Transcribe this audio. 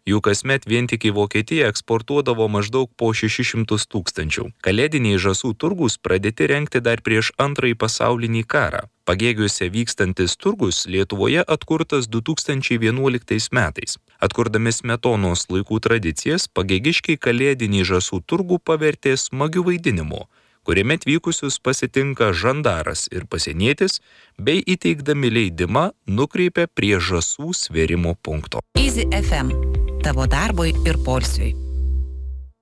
Jų kasmet vien tik į Vokietiją eksportuodavo maždaug po 600 000. Kalėdiniai žąsų turgūs pradėti rengti dar prieš Antrąjį pasaulinį karą. Pagėgiuose vykstantis turgus Lietuvoje atkurtas 2011 metais. Atkurdami Smetonos laikų tradicijas, pagėgiškiai kalėdinį žąsų turgų pavertė smagiu vaidinimu, kuriame atvykusius pasitinka žandaras ir pasienietis, bei įteikdami leidimą nukreipia prie žąsų svėrimo punkto. Easy FM. Tavo darbui ir poilsiui.